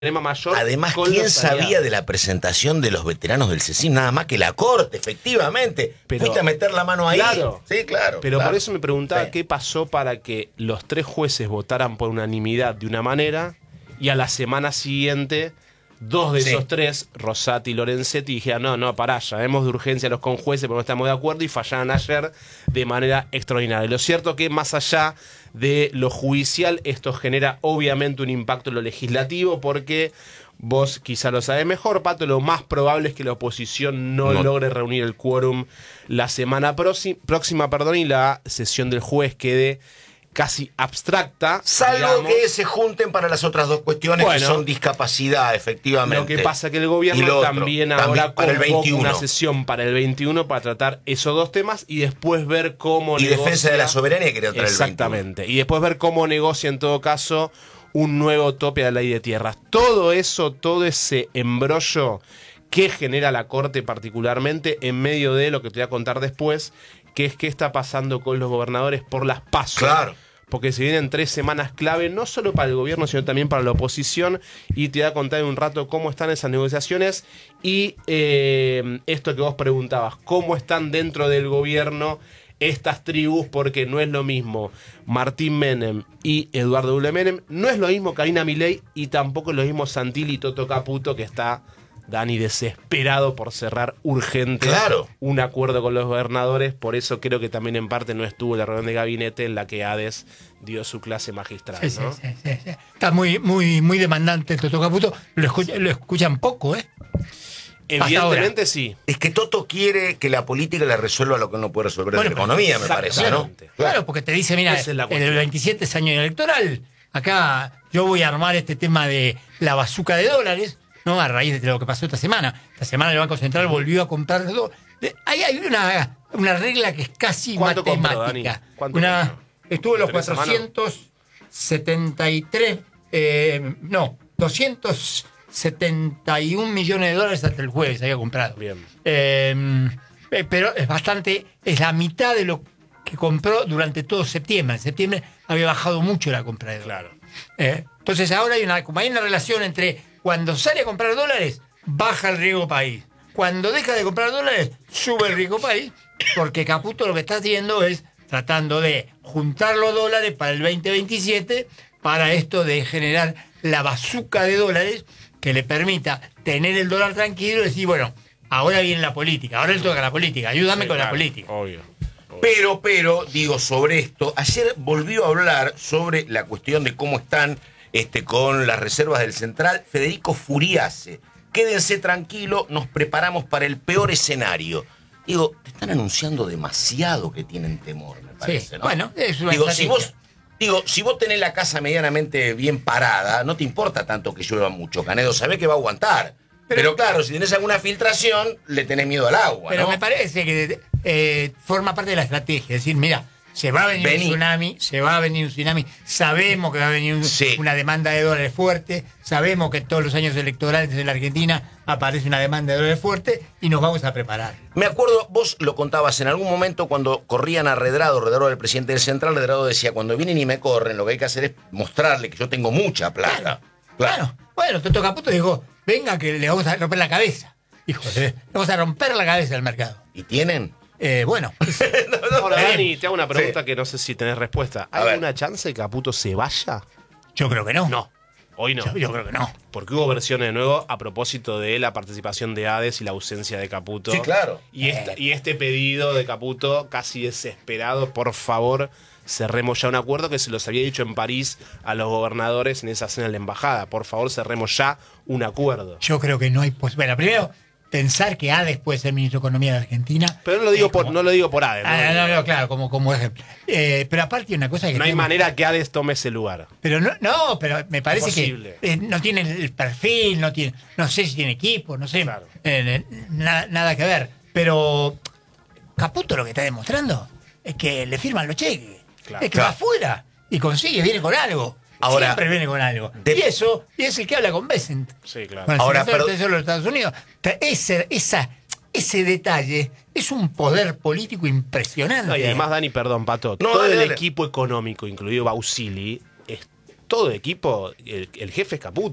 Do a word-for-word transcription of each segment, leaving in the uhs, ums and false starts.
problema mayor. Además, con ¿quién los sabía aliados. de la presentación de los veteranos del CECIM? Nada más que la Corte, efectivamente. Pero, Fuiste a meter la mano ahí. Claro. Sí, claro. Pero claro. por eso me preguntaba sí. qué pasó para que los tres jueces votaran por unanimidad de una manera y a la semana siguiente dos de Sí. esos tres, Rosati y Lorenzetti, dijeron, no, no, pará, llamemos de urgencia a los conjueces porque no estamos de acuerdo, y fallaron ayer de manera extraordinaria. Lo cierto que más allá de lo judicial, esto genera obviamente un impacto en lo legislativo, porque vos quizá lo sabés mejor, Pato, lo más probable es que la oposición no, No. logre reunir el quórum la semana próxima, próxima perdón, y la sesión del jueves quede casi abstracta. Salvo digamos. que se junten para las otras dos cuestiones, Bueno, que son discapacidad, efectivamente. Lo que pasa es que el Y gobierno lo otro, también ahora también para el convoca veintiuno. una sesión para el veintiuno para tratar esos dos temas y después ver cómo Y negocia. defensa de la soberanía quería traer el veintiuno. Exactamente. Y después ver cómo negocia en todo caso un nuevo tope a la ley de tierras. Todo eso, todo ese embrollo que genera la Corte particularmente en medio de lo que te voy a contar después, que es qué está pasando con los gobernadores por las PASO. Claro. Porque se vienen tres semanas clave, no solo para el gobierno, sino también para la oposición. Y te voy a contar en un rato cómo están esas negociaciones. Y eh, esto que vos preguntabas, cómo están dentro del gobierno estas tribus, porque no es lo mismo Martín Menem y Eduardo Duhalde Menem, no es lo mismo Karina Milei y tampoco es lo mismo Santilli y Toto Caputo, que está, Dani, desesperado por cerrar urgente Claro. un acuerdo con los gobernadores. Por eso creo que también en parte no estuvo la reunión de gabinete en la que Hades dio su clase magistral, Sí, ¿no? sí, sí, sí, sí. Está muy, muy, muy demandante el Toto Caputo. Lo, escucha- lo escuchan poco, ¿eh? Evidentemente sí. Es que Toto quiere que la política le resuelva lo que no puede resolver Bueno, en la economía, me parece, ¿no? exactamente. Claro, porque te dice, mira, Esa es la el cuestión. veintisiete es año electoral. Acá yo voy a armar este tema de la bazuca de dólares, ¿no? A raíz de lo que pasó esta semana. Esta semana el Banco Central volvió a comprar dólares. Ahí hay una, una regla que es casi ¿Cuánto compró, matemática. Dani? ¿Cuánto Una, compró? estuvo en los ¿Tenés a mano? cuatrocientos setenta y tres, eh, no, doscientos setenta y un millones de dólares hasta el jueves había comprado. Bien. Eh, eh, pero es bastante, es la mitad de lo que compró durante todo septiembre. En septiembre había bajado mucho la compra de dólares. Claro. Eh, entonces ahora hay una, como hay una relación entre cuando sale a comprar dólares, baja el riesgo país. Cuando deja de comprar dólares, sube el riesgo país, porque Caputo lo que está haciendo es tratando de juntar los dólares para el veinte veintisiete, para esto de generar la bazuca de dólares que le permita tener el dólar tranquilo y decir, bueno, ahora viene la política, ahora le toca la política, ayúdame Sí, con la claro, política. Obvio. Pero, pero, digo, sobre esto, ayer volvió a hablar sobre la cuestión de cómo están este, con las reservas del Central Federico Furiase. Quédense tranquilos, nos preparamos para el peor escenario. Digo, te están anunciando demasiado que tienen temor, me parece, Sí, ¿no? bueno, es una digo, si estrategia. vos, digo, si vos tenés la casa medianamente bien parada, no te importa tanto que llueva mucho, Canedo, sabés que va a aguantar. Pero, Pero- claro, si tenés alguna filtración, le tenés miedo al agua, Pero ¿no? me parece que eh, forma parte de la estrategia. Es decir, mira, se va a venir Vení. un tsunami, se va a venir un tsunami, sabemos que va a venir un- Sí. una demanda de dólares fuerte, sabemos que todos los años electorales en la Argentina aparece una demanda de dólares fuerte y nos vamos a preparar. Me acuerdo, vos lo contabas en algún momento cuando corrían a Redrado, Redrado era el presidente del Central, Redrado decía, cuando vienen y me corren, lo que hay que hacer es mostrarle que yo tengo mucha plata. Claro. Bueno, Toto Caputo dijo, venga que le vamos a romper la cabeza. Hijo, le vamos a romper la cabeza al mercado. ¿Y tienen? Eh, bueno, Ahora, Bien. Dani, te hago una pregunta Sí. que no sé si tenés respuesta. A ¿Hay ver. alguna chance de que Caputo se vaya? yo creo que no. No. Hoy no. Yo, yo creo que no. Porque hubo versiones de nuevo a propósito de la participación de Hades y la ausencia de Caputo. Sí, claro. Y, esta- y este pedido de Caputo, casi desesperado, por favor, cerremos ya un acuerdo que se los había dicho en París a los gobernadores en esa cena en la embajada. Por favor, cerremos ya un acuerdo. Yo creo que no hay posibilidad. Bueno, primero, pensar que Hades puede ser ministro de Economía de Argentina. Pero no lo digo, eh, por, como- no lo digo por Hades. Ah, ¿no? no, no, claro, como, como ejemplo. Eh, pero aparte, una cosa que. No hay tenemos- manera que Hades tome ese lugar. Pero no, no, pero me parece Imposible. que eh, no tiene el perfil, no tiene, no sé si tiene equipo, no sé, Claro. eh, eh, nada, nada que ver. Pero Caputo lo que está demostrando es que le firman los cheques. Claro. Es que Claro. va afuera y consigue, viene con algo. Ahora, Siempre viene con algo. de- Y eso, y es el que habla con Bessent. Sí, claro. Con el Ahora, secretario pero- del Tesoro de los Estados Unidos. Te- Ese, esa, ese detalle es un poder político impresionante. No, y además, Dani, perdón, Pato, No, todo dale, el dale. equipo económico, incluido Bausili, es todo equipo, el, el jefe es Caputo.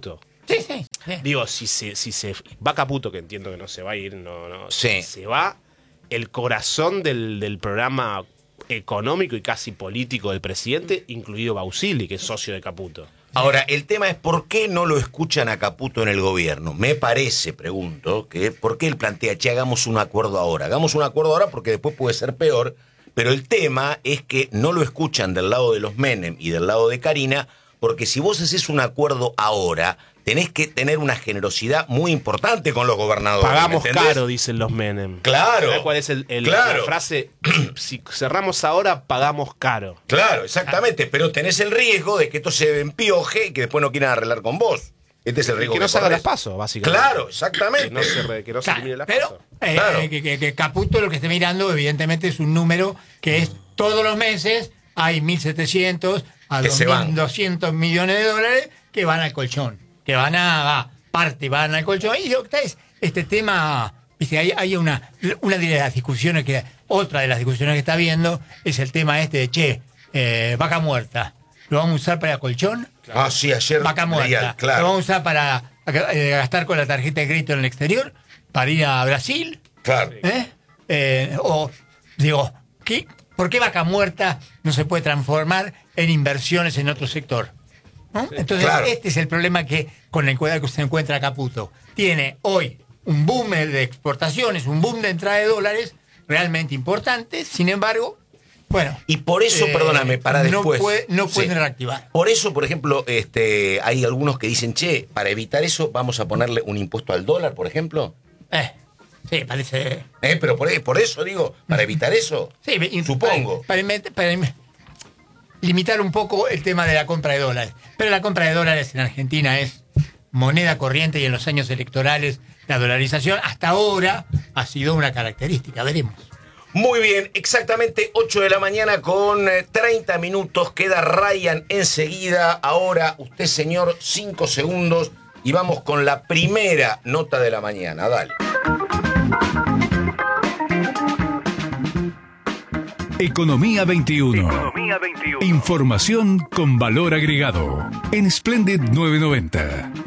Sí, sí. sí. Digo, si se, si se va Caputo, que entiendo que no se va a ir, no, no. Sí. Si se va el corazón del, del programa económico y casi político del presidente, incluido Bausili, que es socio de Caputo. Ahora, el tema es por qué no lo escuchan a Caputo en el gobierno. Me parece, pregunto, que por qué él plantea, che, hagamos un acuerdo ahora. Hagamos un acuerdo ahora porque después puede ser peor, pero el tema es que no lo escuchan del lado de los Menem y del lado de Karina, porque si vos haces un acuerdo ahora, tenés que tener una generosidad muy importante con los gobernadores. Pagamos ¿me entendés? caro, dicen los Menem. Claro. ¿Sabés cuál es el, el- Claro. la frase? Si cerramos ahora, pagamos caro. Claro, exactamente, pero tenés el riesgo de que esto se empioje y que después no quieran arreglar con vos. Este es el riesgo Que no que se hagan corres. las pasos, básicamente. Claro, exactamente. Que no se, re- que no se Claro, elimine las pero pasos. eh, Claro. eh, que, que- que Caputo lo que está mirando, evidentemente, es un número que es todos los meses hay mil setecientos a Que se van. dos mil doscientos millones de dólares que van al colchón, que van a, va, parte van al colchón. Y lo que está es este tema, viste, hay, hay una, una de las discusiones que, otra de las discusiones que está habiendo es el tema este de, che, eh, vaca muerta, ¿lo vamos a usar para colchón? Ah, sí, ayer Vaca leía, muerta. claro. ¿Lo vamos a usar para eh, gastar con la tarjeta de crédito en el exterior? ¿Para ir a Brasil? Claro. ¿Eh? Eh, o, digo, ¿qué, ¿por qué vaca muerta no se puede transformar en inversiones en otro sector? ¿No? Entonces, claro. este es el problema que con el cual se encuentra Caputo. Tiene hoy un boom de exportaciones, un boom de entrada de dólares realmente importante, sin embargo, bueno. Y por eso, eh, perdóname, para no después. puede- no Sí. pueden reactivar. Por eso, por ejemplo, este, hay algunos que dicen, che, para evitar eso vamos a ponerle un impuesto al dólar, por ejemplo. Eh, sí, parece. Eh, pero por, por eso digo, para evitar eso. Sí, y- Supongo. Para, para inven- para in- limitar un poco el tema de la compra de dólares. Pero la compra de dólares en Argentina es moneda corriente y en los años electorales la dolarización hasta ahora ha sido una característica. Veremos. Muy bien, exactamente ocho de la mañana con eh, treinta minutos. Queda Ryan enseguida. Ahora usted, señor, cinco segundos. Y vamos con la primera nota de la mañana. Dale. Economía veintiuno. Economía veintiuno. Información con valor agregado. En Splendid novecientos noventa.